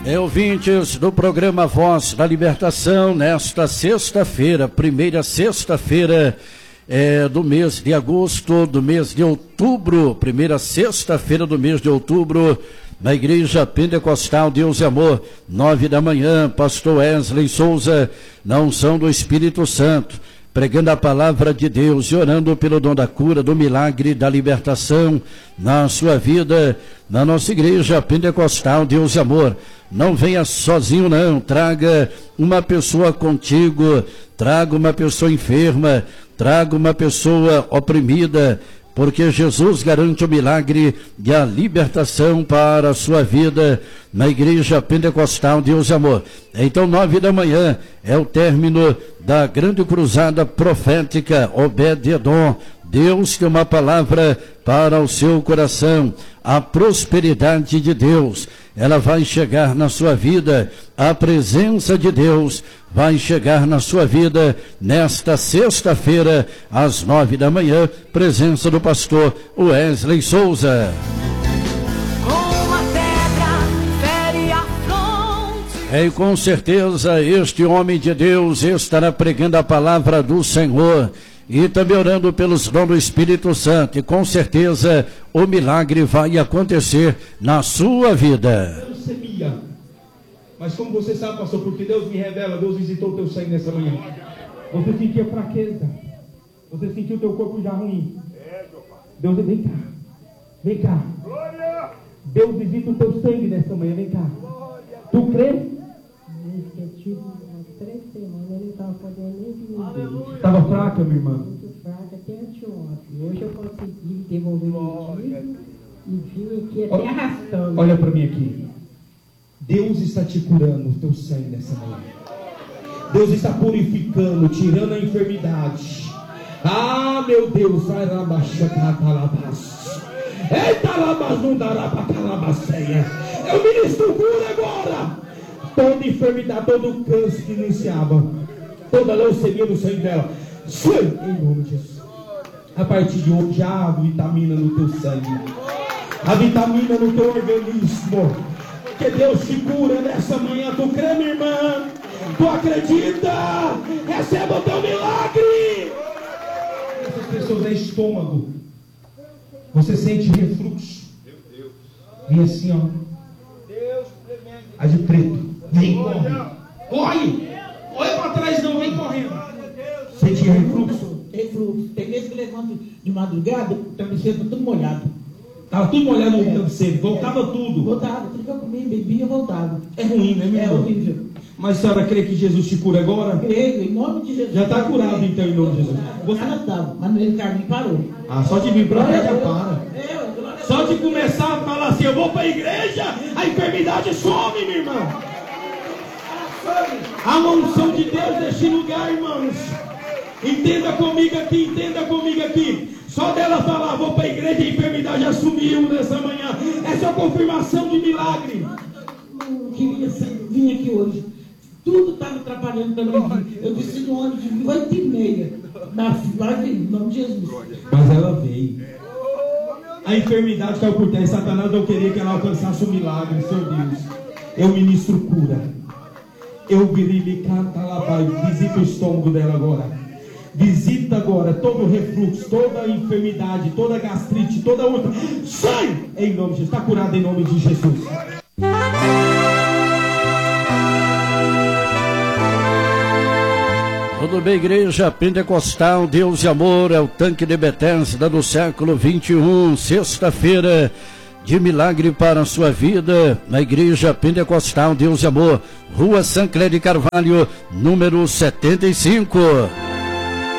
Ouvintes do programa Voz da Libertação, nesta sexta-feira, primeira sexta-feira do mês de agosto, do mês de outubro, primeira sexta-feira do mês de outubro, na Igreja Pentecostal Deus e Amor, 9 da manhã, pastor Wesley Souza, na unção do Espírito Santo, pregando a palavra de Deus e orando pelo dom da cura, do milagre, da libertação na sua vida, na nossa Igreja Pentecostal Deus e Amor. Não venha sozinho não, traga uma pessoa contigo, traga uma pessoa enferma, traga uma pessoa oprimida, porque Jesus garante o milagre e a libertação para a sua vida na Igreja Pentecostal Deus e Amor. Então, 9 da manhã é o término da grande cruzada profética Obed-Edom. Deus tem uma palavra para o seu coração, a prosperidade de Deus, ela vai chegar na sua vida, a presença de Deus vai chegar na sua vida nesta sexta-feira, às 9 da manhã, presença do pastor Wesley Souza. E com certeza este homem de Deus estará pregando a palavra do Senhor e também orando pelos dons do Espírito Santo, e com certeza o milagre vai acontecer na sua vida. Mas como você sabe, pastor, porque Deus me revela, Deus visitou o teu sangue nessa manhã. Você sentia fraqueza, você sentiu o teu corpo já ruim. Deus, vem cá, vem cá. Deus visita o teu sangue nessa manhã, vem cá. Tu crê? Estava fraca, minha irmã. Muito fraca até anteontem. Hoje eu consegui devolver o filho e vim aqui até arrastando. Olha para mim aqui. Deus está te curando o teu sangue nessa manhã. Deus está purificando, tirando a enfermidade. Ah, meu Deus, vai lá baixar calabas. Eita, labas não dará para calabaceia. Eu ministro cura agora. Toda enfermidade, todo câncer que iniciava, toda leucemia no sangue dela, sai em nome de Jesus. A partir de hoje, há vitamina no teu sangue, a vitamina no teu organismo, que Deus te cura nessa manhã. Tu crê, minha irmã? Tu acredita? Receba o teu milagre. Essas pessoas é estômago, você sente refluxo, vem assim, ó, a de preto. Vem, corre, corre, olha para trás não, vem correndo. Você tinha refluxo? Refluxo, tem vezes que levanto de madrugada, o travesseiro está tudo molhado. Estava tudo molhado no travesseiro, voltava tudo. Voltava, tudo que eu comia, bebia, voltava. É ruim, né, meu irmão? É horrível. Mas a senhora crê que Jesus te cura agora? Creio, em nome de Jesus. Já está curado então, em nome de Jesus. Você não estava, mas no meio do caminho parou. Ah, só de vir para cá já para. Só de começar a falar assim, eu vou para a igreja, a enfermidade some, minha irmã. A unção de Deus neste lugar, irmãos. Entenda comigo aqui, entenda comigo aqui. Só dela falar, vou para a igreja, a enfermidade já sumiu nessa manhã. Essa é a confirmação de milagre. Eu queria vir aqui hoje. Tudo estava atrapalhando para mim. Eu disse no ano de 8h30. Vai vir, em nome de Jesus. Mas ela veio. A enfermidade caiu por terra. Satanás não queria que ela alcançasse o milagre, Senhor Deus. Eu ministro cura. Eu visita o estômago dela agora. Visita agora todo o refluxo, toda a enfermidade, toda a gastrite, toda outra. Sai! Em nome de Jesus. Está curada em nome de Jesus. Tudo bem, Igreja Pentecostal Deus e Amor, é o tanque de Betesda do século 21, sexta-feira de milagre para a sua vida, na Igreja Pentecostal Deus e Amor, Rua Sancler de Carvalho, número 75.